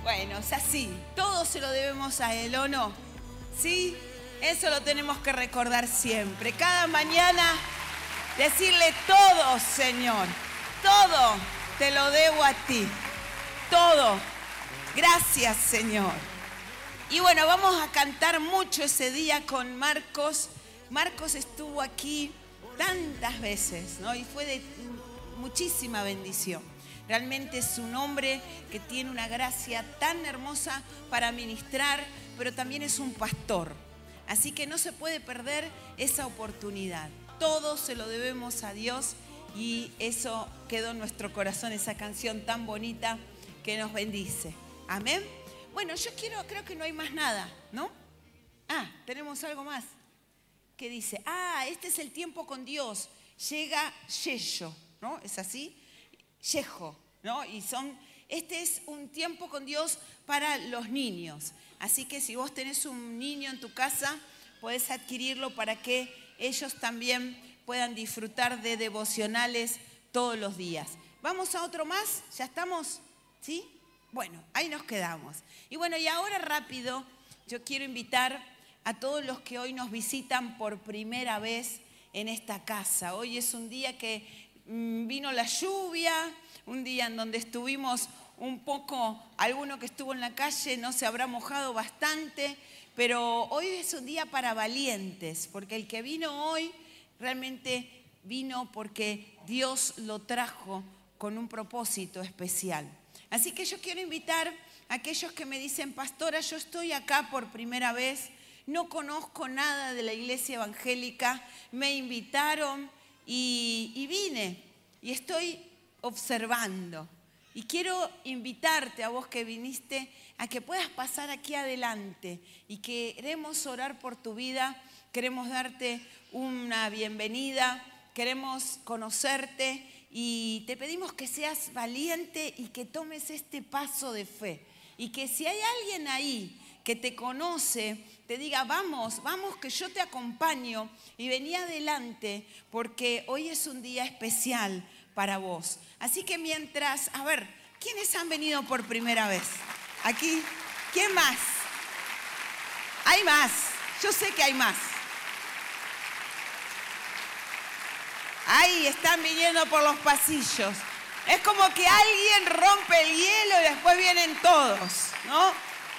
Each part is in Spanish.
Bueno, es así. Todo se lo debemos a Él, ¿o no? ¿Sí? Eso lo tenemos que recordar siempre. Cada mañana decirle todo, Señor. Todo te lo debo a ti. Todo. Gracias, Señor. Y bueno, vamos a cantar mucho ese día con Marcos. Marcos estuvo aquí tantas veces, ¿no? Y fue de muchísima bendición. Realmente es un hombre que tiene una gracia tan hermosa para ministrar, pero también es un pastor. Así que no se puede perder esa oportunidad. Todo se lo debemos a Dios y eso quedó en nuestro corazón, esa canción tan bonita que nos bendice. Amén. Bueno, creo que no hay más nada, ¿no? Tenemos algo más. Que dice, este es el tiempo con Dios. Llega Yesho, ¿no? ¿Es así? Yejo, ¿no? Este es un tiempo con Dios para los niños. Así que si vos tenés un niño en tu casa, podés adquirirlo para que ellos también puedan disfrutar de devocionales todos los días. ¿Vamos a otro más? ¿Ya estamos? ¿Sí? Bueno, ahí nos quedamos. Y bueno, y ahora rápido, yo quiero invitar a todos los que hoy nos visitan por primera vez en esta casa. Hoy es un día que vino la lluvia, un día en donde estuvimos un poco, alguno que estuvo en la calle no se habrá mojado bastante, pero hoy es un día para valientes, porque el que vino hoy realmente vino porque Dios lo trajo con un propósito especial. Así que yo quiero invitar a aquellos que me dicen, pastora, yo estoy acá por primera vez, no conozco nada de la iglesia evangélica, me invitaron y vine y estoy observando. Y quiero invitarte a vos que viniste a que puedas pasar aquí adelante y queremos orar por tu vida, queremos darte una bienvenida, queremos conocerte y te pedimos que seas valiente y que tomes este paso de fe. Y que si hay alguien ahí que te conoce, te diga, vamos que yo te acompaño y vení adelante porque hoy es un día especial para vos. Así que mientras, ¿quiénes han venido por primera vez? Aquí, ¿quién más? Hay más, yo sé que hay más. Ahí están viniendo por los pasillos. Es como que alguien rompe el hielo y después vienen todos, ¿no?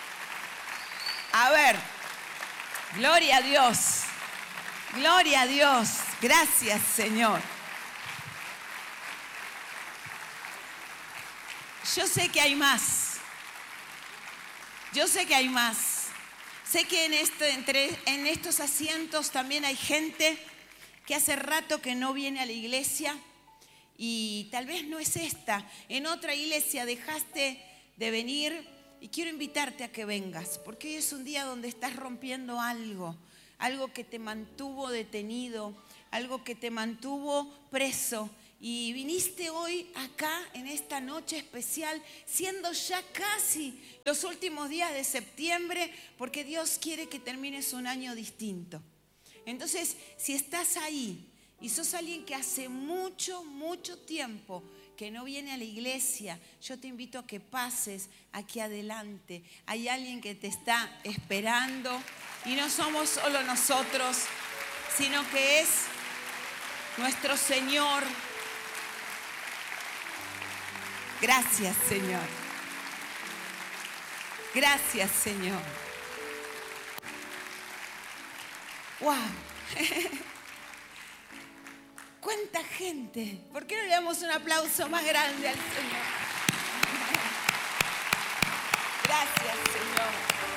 Gloria a Dios. Gloria a Dios. Gracias, Señor. Yo sé que hay más. Yo sé que hay más. Sé que en estos asientos también hay gente que hace rato que no viene a la iglesia y tal vez no es esta. En otra iglesia dejaste de venir y quiero invitarte a que vengas, porque hoy es un día donde estás rompiendo algo que te mantuvo detenido, algo que te mantuvo preso. Y viniste hoy acá en esta noche especial, siendo ya casi los últimos días de septiembre, porque Dios quiere que termines un año distinto. Entonces, si estás ahí y sos alguien que hace mucho, mucho tiempo que no viene a la iglesia, yo te invito a que pases aquí adelante. Hay alguien que te está esperando y no somos solo nosotros, sino que es nuestro Señor. Gracias, Señor. Gracias, Señor. ¡Wow! ¿Cuánta gente? ¿Por qué no le damos un aplauso más grande al Señor? Gracias, Señor.